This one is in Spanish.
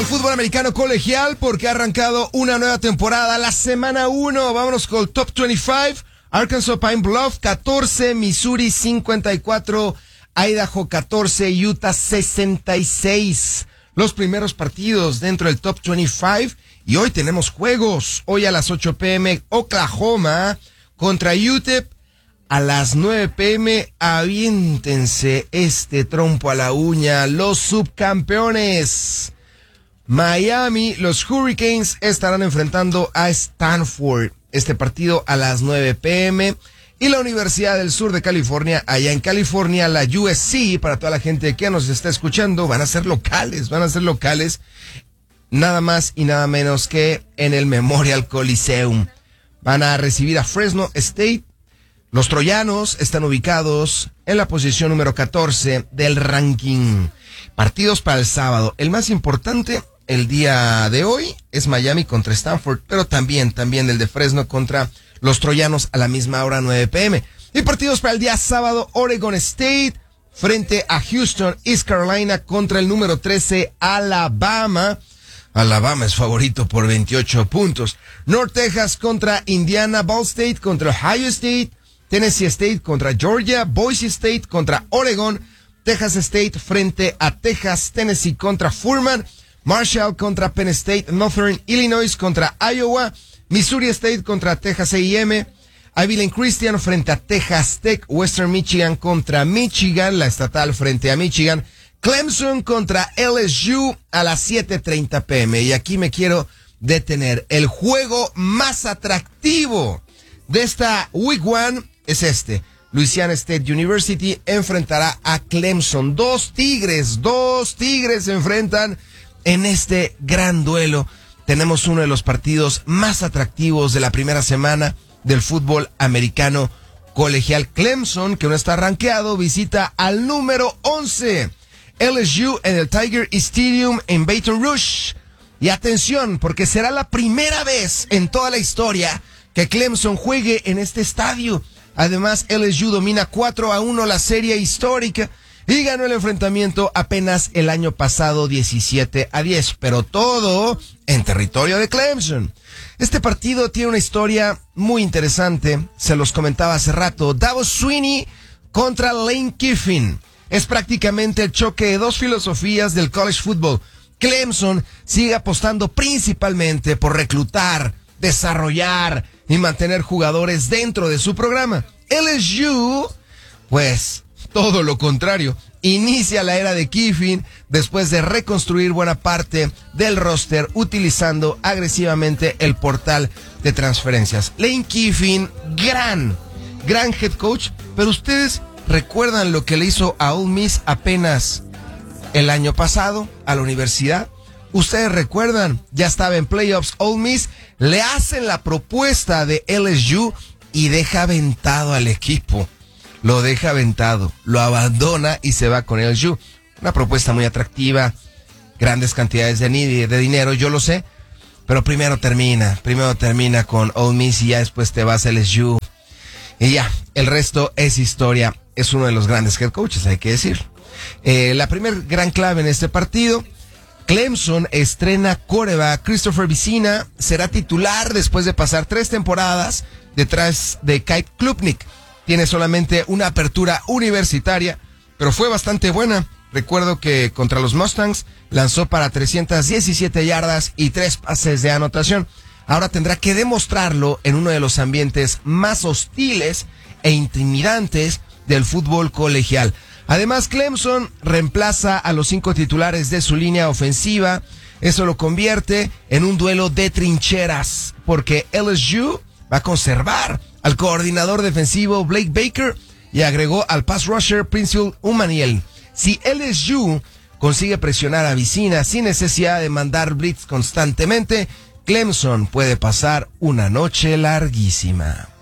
al fútbol americano colegial porque ha arrancado una nueva temporada, la semana 1. Vámonos con el Top 25. Arkansas Pine Bluff 14, Missouri 54, Idaho 14, Utah 66. Los primeros partidos dentro del Top 25 y hoy tenemos juegos. Hoy a las 8 p.m. Oklahoma contra UTEP. A las 9 p.m. aviéntense este trompo a la uña, los subcampeones. Miami, los Hurricanes estarán enfrentando a Stanford. Este partido a las 9 p.m. Y la Universidad del Sur de California, allá en California, la USC, para toda la gente que nos está escuchando, van a ser locales. Nada más y nada menos que en el Memorial Coliseum. Van a recibir a Fresno State. Los troyanos están ubicados en la posición número 14 del ranking. Partidos para el sábado. El más importante el día de hoy es Miami contra Stanford, pero también el de Fresno contra los troyanos a la misma hora, 9 p.m. Y partidos para el día sábado, Oregon State frente a Houston, East Carolina contra el número 13, Alabama. Alabama es favorito por 28 puntos. North Texas contra Indiana, Ball State contra Ohio State, Tennessee State contra Georgia, Boise State contra Oregon, Texas State frente a Texas, Tennessee contra Furman, Marshall contra Penn State, Northern Illinois contra Iowa, Missouri State contra Texas A&M, Abilene Christian frente a Texas Tech, Western Michigan contra Michigan, la estatal frente a Michigan, Clemson contra LSU a las 7:30 p.m. Y aquí me quiero detener. El juego más atractivo de esta Week 1 es este. Louisiana State University enfrentará a Clemson. Dos tigres se enfrentan en este gran duelo. Tenemos uno de los partidos más atractivos de la primera semana del fútbol americano colegial. Clemson, que no está rankeado, visita al número 11, LSU, en el Tiger Stadium en Baton Rouge. Y atención, porque será la primera vez en toda la historia que Clemson juegue en este estadio. Además, LSU domina 4-1 la serie histórica y ganó el enfrentamiento apenas el año pasado 17-10, pero todo en territorio de Clemson. Este partido tiene una historia muy interesante, se los comentaba hace rato. Dabo Swinney contra Lane Kiffin. Es prácticamente el choque de dos filosofías del college football. Clemson sigue apostando principalmente por reclutar, desarrollar y mantener jugadores dentro de su programa. LSU, pues, todo lo contrario. Inicia la era de Kiffin después de reconstruir buena parte del roster utilizando agresivamente el portal de transferencias. Lane Kiffin, gran head coach, pero ustedes recuerdan lo que le hizo a Ole Miss apenas el año pasado a la universidad. Ustedes recuerdan, ya estaba en playoffs Ole Miss, le hacen la propuesta de LSU y deja aventado al equipo. Lo deja aventado, lo abandona y se va con LSU. Una propuesta muy atractiva, grandes cantidades de dinero, yo lo sé, pero primero termina con Ole Miss y ya después te vas a LSU. Y ya, el resto es historia. Es uno de los grandes head coaches, hay que decir. La primer gran clave en este partido: Clemson estrena quarterback. Christopher Vicina será titular después de pasar 3 temporadas detrás de Kyle Klubnik. Tiene solamente una apertura universitaria, pero fue bastante buena. Recuerdo que contra los Mustangs lanzó para 317 yardas y 3 pases de anotación. Ahora tendrá que demostrarlo en uno de los ambientes más hostiles e intimidantes del fútbol colegial. Además, Clemson reemplaza a los 5 titulares de su línea ofensiva. Eso lo convierte en un duelo de trincheras, porque LSU va a conservar al coordinador defensivo Blake Baker y agregó al pass rusher Prince Umaniel. Si LSU consigue presionar a Vicina sin necesidad de mandar blitz constantemente, Clemson puede pasar una noche larguísima.